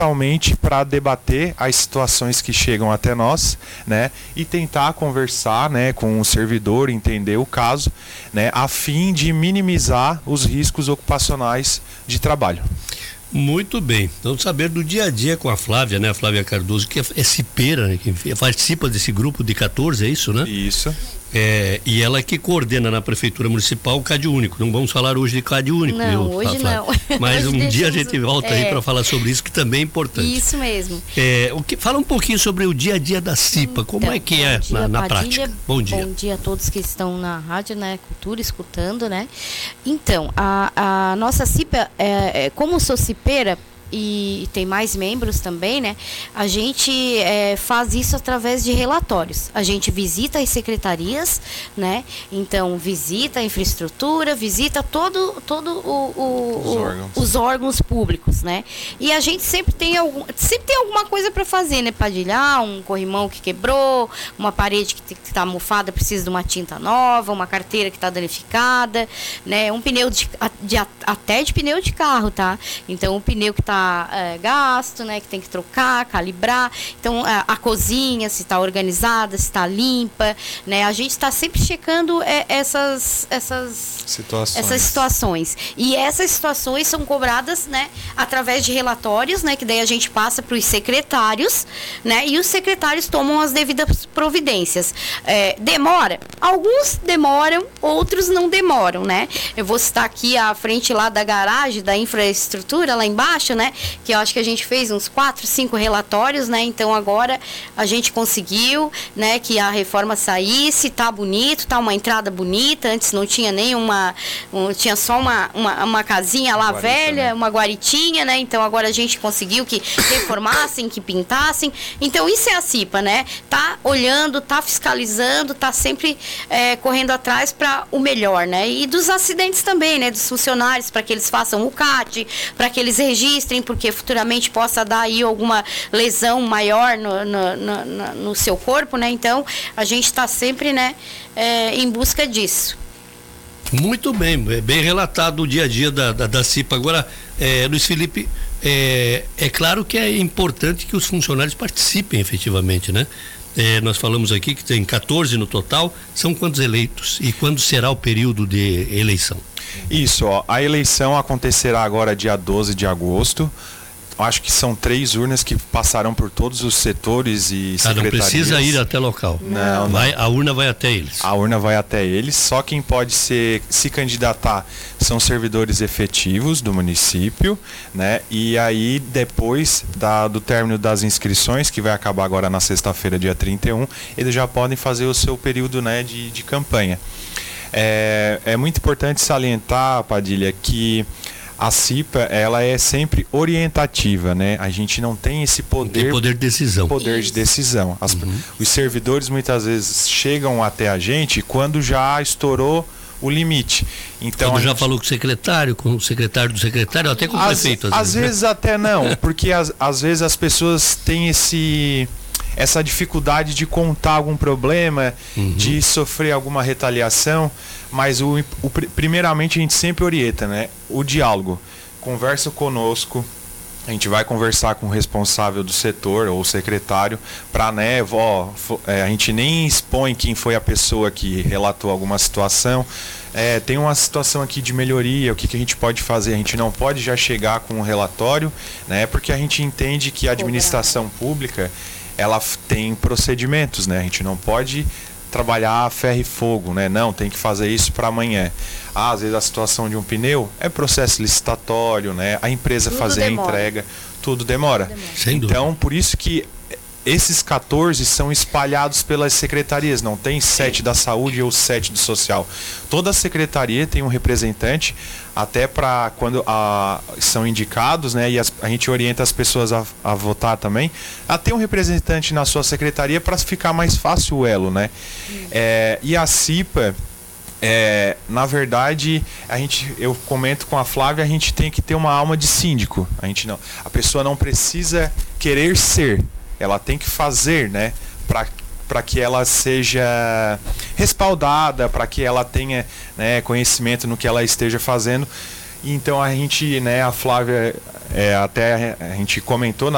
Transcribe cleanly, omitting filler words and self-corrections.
principalmente para debater as situações que chegam até nós, né, e tentar conversar, né, com o servidor, entender o caso, né, a fim de minimizar os riscos ocupacionais de trabalho. Muito bem, vamos saber do dia a dia com a Flávia, né? A Flávia Cardoso, que é cipeira, né? Que participa desse grupo de 14, é isso, né? Isso. E ela que coordena na Prefeitura Municipal o CAD Único. Não vamos falar hoje de CAD Único, não, viu, hoje Flávia? não. Mas um dia a gente volta aí para falar sobre isso, que também é importante. Isso mesmo. Fala um pouquinho sobre o dia a dia da CIPA, como é que é na prática? Bom dia. Bom dia a todos que estão na rádio, né, Cultura, escutando, né? Então, a nossa CIPA, como sou cipeira, e tem mais membros também, né? A gente faz isso através de relatórios. A gente visita as secretarias, né? Então, visita a infraestrutura, visita os órgãos públicos, né? E a gente sempre tem alguma coisa para fazer, né? Padilhar, um corrimão que quebrou, uma parede que está mofada, precisa de uma tinta nova, uma carteira que está danificada, né? Um pneu até de pneu de carro, tá? Então, o pneu que está gasto, né, que tem que trocar, calibrar. Então, a cozinha, se está organizada, se está limpa, né? A gente está sempre checando essas situações. E essas situações são cobradas, né, através de relatórios, né, que daí a gente passa para os secretários, né, e os secretários tomam as devidas providências. Demora? Alguns demoram, outros não demoram, né? Eu vou citar aqui a frente lá da garagem, da infraestrutura, lá embaixo, né? Que eu acho que a gente fez uns 4, 5 relatórios, né? Então agora a gente conseguiu, né, que a reforma saísse, tá bonito, tá uma entrada bonita. Antes não tinha tinha só uma casinha lá velha, né? Uma guaritinha, né? Então agora a gente conseguiu que reformassem, que pintassem. Então isso é a CIPA, né? Tá olhando, tá fiscalizando, tá sempre correndo atrás para o melhor, né? E dos acidentes também, né? Dos funcionários, para que eles façam o CAT, para que eles registrem, porque futuramente possa dar aí alguma lesão maior no seu corpo, né? Então, a gente está sempre, né, em busca disso. Muito bem, bem relatado o dia a dia da CIPA. Agora, Luiz Felipe, é claro que é importante que os funcionários participem efetivamente, né? Nós falamos aqui que tem 14 no total. São quantos eleitos? E quando será o período de eleição? Isso, a eleição acontecerá agora dia 12 de agosto. Acho que são 3 urnas que passarão por todos os setores e secretarias. Não precisa ir até local. Não. A urna vai até eles. A urna vai até eles. Só quem pode se candidatar são servidores efetivos do município, né? E aí, depois do término das inscrições, que vai acabar agora na sexta-feira, dia 31, eles já podem fazer o seu período, né, de campanha. É muito importante salientar, Padilha, que a CIPA, ela é sempre orientativa, né? A gente não tem esse poder de decisão. De decisão. Os servidores muitas vezes chegam até a gente quando já estourou o limite. Então, quando já falou com o secretário do secretário, até com o prefeito. Às vezes até não, porque às vezes as pessoas têm essa dificuldade de contar algum problema, de sofrer alguma retaliação, mas primeiramente a gente sempre orienta, né? O diálogo. Conversa conosco, a gente vai conversar com o responsável do setor ou o secretário para, né, a gente nem expõe quem foi a pessoa que relatou alguma situação. Tem uma situação aqui de melhoria, o que a gente pode fazer? A gente não pode já chegar com um relatório, né? Porque a gente entende que a administração pública, ela tem procedimentos, né? A gente não pode trabalhar a ferro e fogo, né? Não, tem que fazer isso para amanhã. Às vezes a situação de um pneu é processo licitatório, né? A empresa tudo fazer demora. A entrega, tudo demora. Então, por isso que esses 14 são espalhados pelas secretarias, não tem 7 da saúde ou 7 do social. Toda secretaria tem um representante, até para quando são indicados, né, e a gente orienta as pessoas a votar também, a ter um representante na sua secretaria para ficar mais fácil o elo, né? E a CIPA, na verdade, eu comento com a Flávia, a gente tem que ter uma alma de síndico. A pessoa não precisa querer ser, ela tem que fazer, né, para que ela seja respaldada, para que ela tenha, né, conhecimento no que ela esteja fazendo. Então a gente, né, a Flávia, até a gente comentou